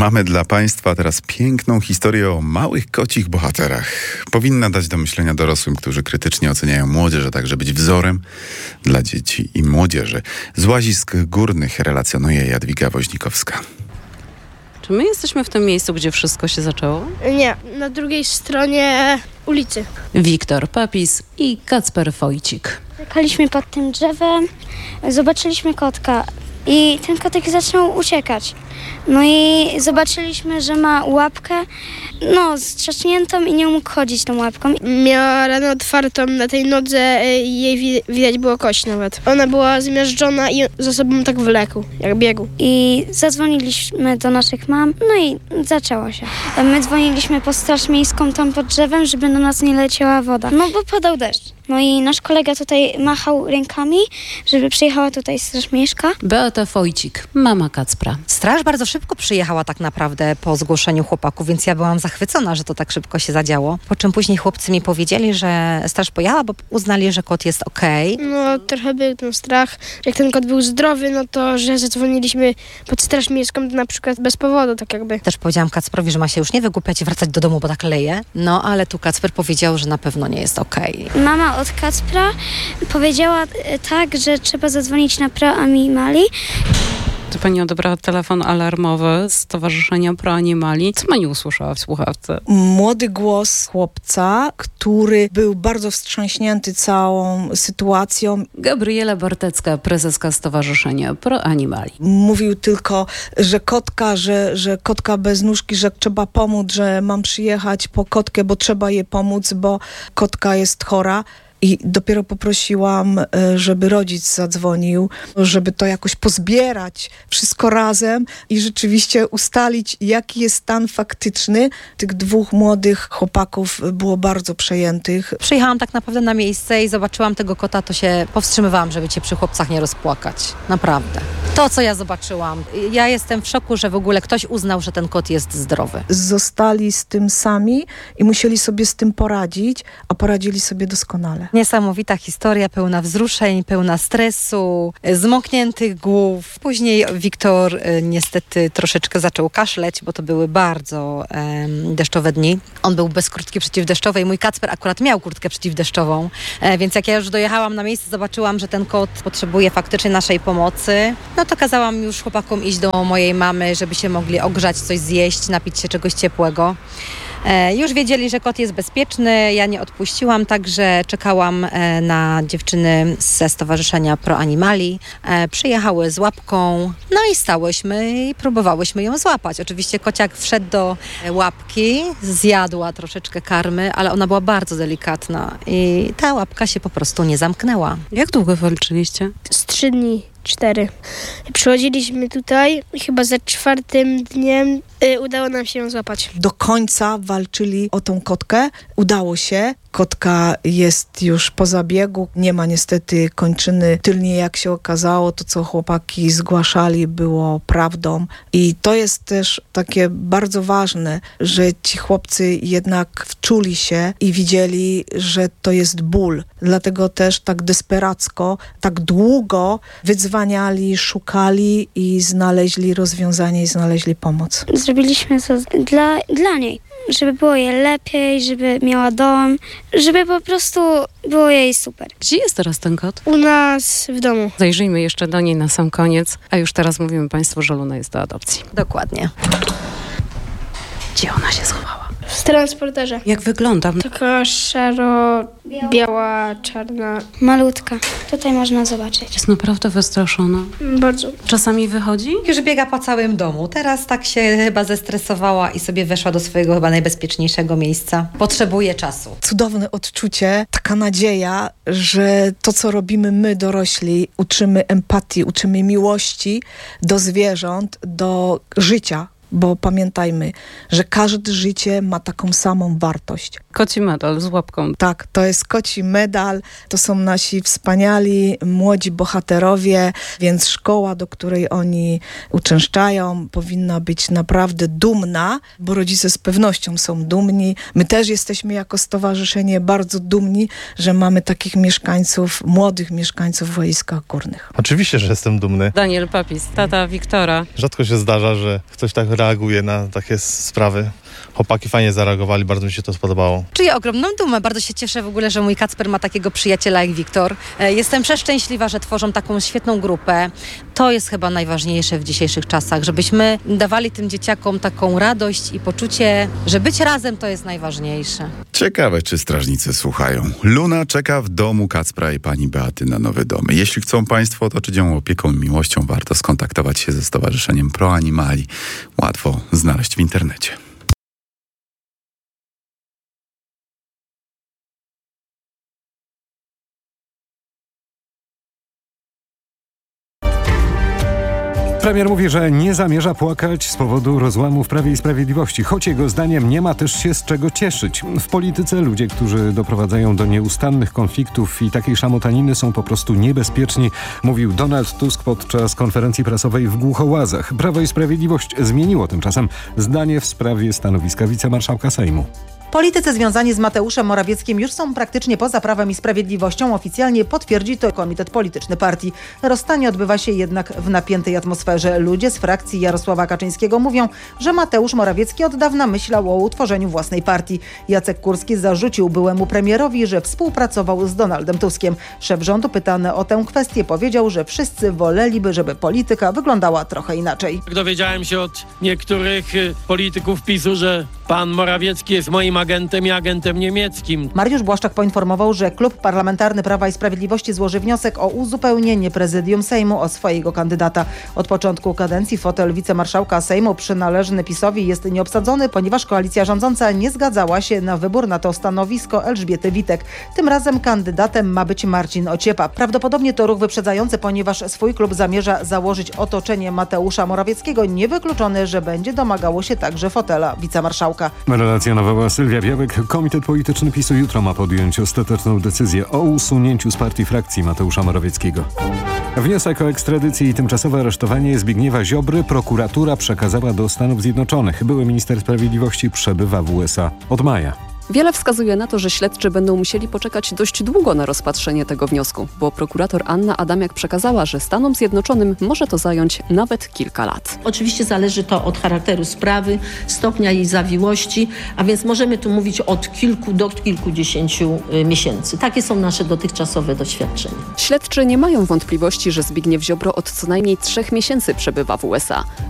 Mamy dla Państwa teraz piękną historię o małych kocich bohaterach. Powinna dać do myślenia dorosłym, którzy krytycznie oceniają młodzież, a także być wzorem dla dzieci i młodzieży. Z Łazisk Górnych relacjonuje Jadwiga Woźnikowska. Czy my jesteśmy w tym miejscu, gdzie wszystko się zaczęło? Nie, na drugiej stronie ulicy. Wiktor Papis i Kacper Wojcik. Czekaliśmy pod tym drzewem, zobaczyliśmy kotka i ten kotek zaczął uciekać. No i zobaczyliśmy, że ma łapkę, strzaśniętą i nie mógł chodzić tą łapką. Miała ranę otwartą na tej nodze i jej widać było kość nawet. Ona była zmiażdżona i za sobą tak wlekł, jak biegł. I zadzwoniliśmy do naszych mam, no i zaczęło się. My dzwoniliśmy po straż miejską tam pod drzewem, żeby na nas nie leciała woda. No bo padał deszcz. No i nasz kolega tutaj machał rękami, żeby przyjechała tutaj straż miejska. Beata Wojcik, mama Kacpra. Straż bardzo szybko przyjechała tak naprawdę po zgłoszeniu chłopaków, więc ja byłam zachwycona, że to tak szybko się zadziało. Po czym później chłopcy mi powiedzieli, że straż pojechała, bo uznali, że kot jest okej. No trochę był ten strach. Jak ten kot był zdrowy, no to że zadzwoniliśmy pod straż miejską to na przykład bez powodu, tak jakby. Też powiedziałam Kacprowi, że ma się już nie wygłupiać i wracać do domu, bo tak leje. No ale tu Kacper powiedział, że na pewno nie jest okej. Mama od Kacpra powiedziała tak, że trzeba zadzwonić na Pro Animali. To pani odebrała telefon alarmowy z Stowarzyszenia Pro Animali. Co pani usłyszała w słuchawce? Młody głos chłopca, który był bardzo wstrząśnięty całą sytuacją. Gabriela Bartecka, prezeska Stowarzyszenia Pro Animali. Mówił tylko, że kotka, że kotka bez nóżki, że trzeba pomóc, że mam przyjechać po kotkę, bo trzeba jej pomóc, bo kotka jest chora. I dopiero poprosiłam, żeby rodzic zadzwonił, żeby to jakoś pozbierać wszystko razem i rzeczywiście ustalić, jaki jest stan faktyczny. Tych dwóch młodych chłopaków było bardzo przejętych. Przyjechałam tak naprawdę na miejsce i zobaczyłam tego kota, to się powstrzymywałam, żeby cię przy chłopcach nie rozpłakać. Naprawdę. To, co ja zobaczyłam. Ja jestem w szoku, że w ogóle ktoś uznał, że ten kot jest zdrowy. Zostali z tym sami i musieli sobie z tym poradzić, a poradzili sobie doskonale. Niesamowita historia, pełna wzruszeń, pełna stresu, zmokniętych głów. Później Wiktor niestety troszeczkę zaczął kaszleć, bo to były bardzo deszczowe dni. On był bez kurtki przeciwdeszczowej. Mój Kacper akurat miał kurtkę przeciwdeszczową, więc jak ja już dojechałam na miejsce, zobaczyłam, że ten kot potrzebuje faktycznie naszej pomocy. No to kazałam już chłopakom iść do mojej mamy, żeby się mogli ogrzać, coś zjeść, napić się czegoś ciepłego. Już wiedzieli, że kot jest bezpieczny, ja nie odpuściłam, także czekałam na dziewczyny ze Stowarzyszenia Pro Animali. Przyjechały z łapką, no i stałyśmy i próbowałyśmy ją złapać. Oczywiście kociak wszedł do łapki, zjadła troszeczkę karmy, ale ona była bardzo delikatna i ta łapka się po prostu nie zamknęła. Jak długo walczyliście? Z 3 dni. 4. Przychodziliśmy tutaj i chyba za 4. dniem udało nam się ją złapać. Do końca walczyli o tą kotkę. Udało się. Kotka jest już po zabiegu. Nie ma niestety kończyny tylnie, jak się okazało. To, co chłopaki zgłaszali, było prawdą. I to jest też takie bardzo ważne, że ci chłopcy jednak wczuli się i widzieli, że to jest ból. Dlatego też tak desperacko, tak długo wydzwaniali, szukali i znaleźli rozwiązanie i znaleźli pomoc. Zrobiliśmy to dla niej, żeby było jej lepiej, żeby miała dom, żeby po prostu było jej super. Gdzie jest teraz ten kot? U nas w domu. Zajrzyjmy jeszcze do niej na sam koniec, a już teraz mówimy Państwu, że Luna jest do adopcji. Dokładnie. Gdzie ona się schowała? W transporterze. Jak wygląda? Taka szaro-biała, czarna. Malutka. Tutaj można zobaczyć. Jest naprawdę wystraszona. Bardzo. Czasami wychodzi? Już biega po całym domu. Teraz tak się chyba zestresowała i sobie weszła do swojego chyba najbezpieczniejszego miejsca. Potrzebuje czasu. Cudowne odczucie, taka nadzieja, że to, co robimy my dorośli, uczymy empatii, uczymy miłości do zwierząt, do życia. Bo pamiętajmy, że każde życie ma taką samą wartość. Koci medal z łapką. Tak, to jest koci medal, to są nasi wspaniali, młodzi bohaterowie, więc szkoła, do której oni uczęszczają, powinna być naprawdę dumna, bo rodzice z pewnością są dumni. My też jesteśmy jako stowarzyszenie bardzo dumni, że mamy takich mieszkańców, młodych mieszkańców w Wojskach Górnych. Oczywiście, że jestem dumny. Daniel Papis, tata Wiktora. Rzadko się zdarza, że ktoś tak reaguje na takie sprawy. Chłopaki fajnie zareagowali, bardzo mi się to spodobało. Czuję ogromną dumę. Bardzo się cieszę w ogóle, że mój Kacper ma takiego przyjaciela jak Wiktor. Jestem przeszczęśliwa, że tworzą taką świetną grupę. To jest chyba najważniejsze w dzisiejszych czasach, żebyśmy dawali tym dzieciakom taką radość i poczucie, że być razem to jest najważniejsze. Ciekawe, czy strażnicy słuchają. Luna czeka w domu Kacpra i pani Beaty na nowy dom. Jeśli chcą państwo otoczyć ją opieką i miłością, warto skontaktować się ze Stowarzyszeniem Pro Animali. Łatwo znaleźć w internecie. Premier mówi, że nie zamierza płakać z powodu rozłamu w Prawie i Sprawiedliwości, choć jego zdaniem nie ma też się z czego cieszyć. W polityce ludzie, którzy doprowadzają do nieustannych konfliktów i takiej szamotaniny są po prostu niebezpieczni, mówił Donald Tusk podczas konferencji prasowej w Głuchołazach. Prawo i Sprawiedliwość zmieniło tymczasem zdanie w sprawie stanowiska wicemarszałka Sejmu. Politycy związani z Mateuszem Morawieckim już są praktycznie poza Prawem i Sprawiedliwością. Oficjalnie potwierdzi to Komitet Polityczny Partii. Rozstanie odbywa się jednak w napiętej atmosferze. Ludzie z frakcji Jarosława Kaczyńskiego mówią, że Mateusz Morawiecki od dawna myślał o utworzeniu własnej partii. Jacek Kurski zarzucił byłemu premierowi, że współpracował z Donaldem Tuskiem. Szef rządu pytany o tę kwestię powiedział, że wszyscy woleliby, żeby polityka wyglądała trochę inaczej. Dowiedziałem się od niektórych polityków PiS-u, że pan Morawiecki jest moim agentem i agentem niemieckim. Mariusz Błaszczak poinformował, że Klub Parlamentarny Prawa i Sprawiedliwości złoży wniosek o uzupełnienie prezydium Sejmu o swojego kandydata. Od początku kadencji fotel wicemarszałka Sejmu przynależny PiS-owi jest nieobsadzony, ponieważ koalicja rządząca nie zgadzała się na wybór na to stanowisko Elżbiety Witek. Tym razem kandydatem ma być Marcin Ociepa. Prawdopodobnie to ruch wyprzedzający, ponieważ swój klub zamierza założyć otoczenie Mateusza Morawieckiego. Niewykluczone, że będzie domagało się także fotela wicemarszałka. Relacjonowała Sylwia Białek. Komitet Polityczny PiS-u jutro ma podjąć ostateczną decyzję o usunięciu z partii frakcji Mateusza Morawieckiego. Wniosek o ekstradycję i tymczasowe aresztowanie Zbigniewa Ziobry prokuratura przekazała do Stanów Zjednoczonych. Były minister sprawiedliwości przebywa w USA od maja. Wiele wskazuje na to, że śledczy będą musieli poczekać dość długo na rozpatrzenie tego wniosku, bo prokurator Anna Adamiak przekazała, że Stanom Zjednoczonym może to zająć nawet kilka lat. Oczywiście zależy to od charakteru sprawy, stopnia jej zawiłości, a więc możemy tu mówić od kilku do kilkudziesięciu miesięcy. Takie są nasze dotychczasowe doświadczenia. Śledczy nie mają wątpliwości, że Zbigniew Ziobro od co najmniej 3 miesięcy przebywa w USA.